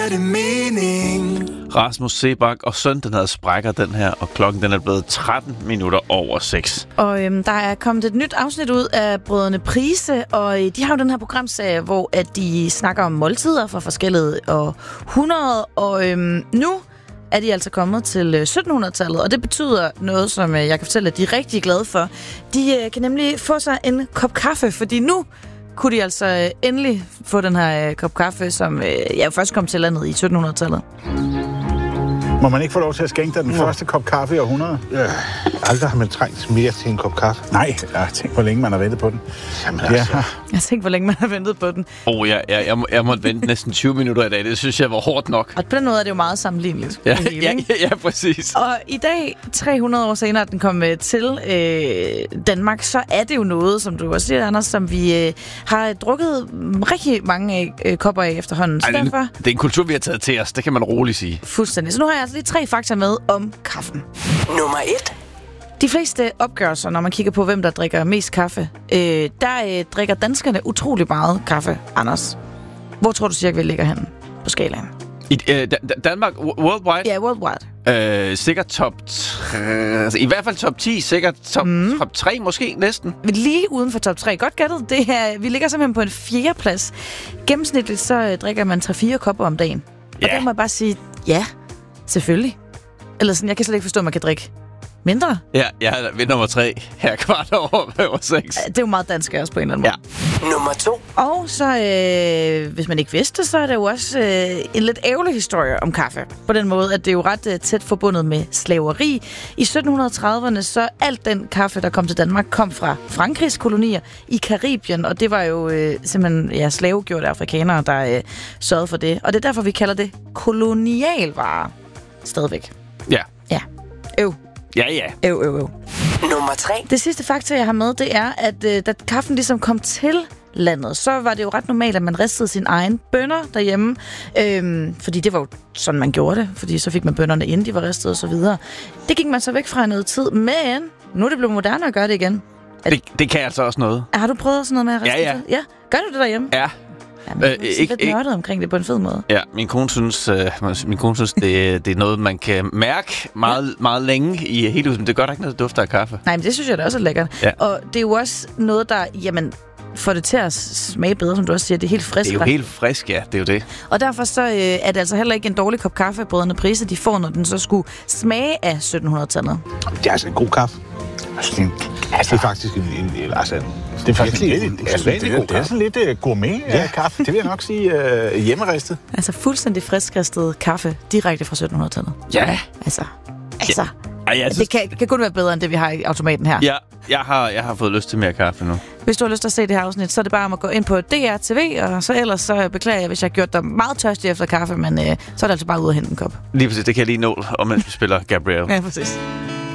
Rasmus Seebach og søn, den hedder Sprækker, den her, og klokken den er blevet 6:13. Og der er kommet et nyt afsnit ud af Brødrene Price, og de har jo den her programserie, hvor at de snakker om måltider fra forskellige århundreder, og nu er de altså kommet til 1700-tallet, og det betyder noget, som jeg kan fortælle, at de er rigtig glade for. De kan nemlig få sig en kop kaffe, fordi nu kunne de altså endelig få den her kop kaffe, som først kom til landet i 1700-tallet. Må man ikke få lov til at skænke dig den første kop kaffe i århundrede? Aldrig har man trængt mere til en kop kaffe. Nej, tænk hvor længe man har ventet på den. Jamen altså. Jeg tænker, hvor længe man har ventet på den. Jeg måtte vente næsten 20 minutter i dag. Det synes jeg var hårdt nok. Og på den måde er det jo meget sammenligneligt. Ja, præcis. Og i dag, 300 år senere, at den kom til Danmark, så er det jo noget, som du også siger, Anders, som vi har drukket rigtig mange kopper af efterhånden. Det er en kultur, vi har taget til os. Det kan man roligt sige. Fuldstændig. Så nu har jeg altså lige 3 fakta med om kaffen. Nummer 1. De fleste opgørelser, når man kigger på, hvem der drikker mest kaffe, der drikker danskerne utrolig meget kaffe, Anders. Hvor tror du cirka, vi ligger henne på skalaen? I Danmark? Worldwide? Ja, worldwide. Sikkert top... i hvert fald top 10, sikkert top 3 måske, næsten. Lige uden for top 3. Godt gættet. Vi ligger simpelthen på en 4. plads. Gennemsnitligt så drikker man 3-4 kopper om dagen. Og der må jeg bare sige, ja, selvfølgelig. Eller sådan, jeg kan slet ikke forstå, at man kan drikke mindre. Ja, jeg er ved nummer 3. Her kvart over 6. Det er jo meget dansk også på en eller anden måde. Ja. Nummer 2. Og så, hvis man ikke vidste, så er der jo også en lidt ærgerlig historie om kaffe. På den måde, at det er jo ret tæt forbundet med slaveri. I 1730'erne, så alt den kaffe, der kom til Danmark, kom fra Frankrigs kolonier i Karibien. Og det var jo simpelthen slavegjorte afrikanere, der sørgede for det. Og det er derfor, vi kalder det kolonialvarer stadigvæk. Ja. Ja. Ja. Nummer 3. Det sidste fakta, jeg har med, det er, at da kaffen ligesom kom til landet, så var det jo ret normalt, at man ristede sin egen bønner derhjemme. Fordi det var jo sådan, man gjorde det. Fordi så fik man bønnerne, inden de var ristet og så videre. Det gik man så væk fra i noget tid. Men nu er det blevet moderne at gøre det igen. Det kan altså også noget. Har du prøvet sådan noget med at riste det? Ja. Gør du det derhjemme? Ja. Ja, man er lidt nørdet omkring det på en fed måde. Ja, min kone synes, det er noget, man kan mærke meget længe i hele huset. Men det gør da ikke noget, der dufter af kaffe. Nej, men det synes jeg da også er lækkert. Ja. Og det er jo også noget, der får det til at smage bedre, som du også siger. Det er helt frisk. Det er jo helt frisk, ja. Det er jo det. Og derfor så er det altså heller ikke en dårlig kop kaffe, Brødrene Price, de får, når den så skulle smage af 1700-tallet. Det er altså en god kaffe. Det er faktisk det er sådan lidt gourmet kaffe. Det vil jeg nok sige hjemmeristet. Altså fuldstændig friskristet kaffe direkte fra 1700-tallet. Ja. Altså. Ja, det kan kun være bedre end det, vi har i automaten her. Ja, jeg har fået lyst til mere kaffe nu. Hvis du har lyst til at se det her afsnit, så er det bare om at gå ind på DR TV, og så ellers så beklager jeg, hvis jeg har gjort dig meget tørstig efter kaffe, men så er det altså bare ud at hente en kop. Lige præcis, det kan jeg lige nå, og mens vi spiller Gabriel. Ja, præcis.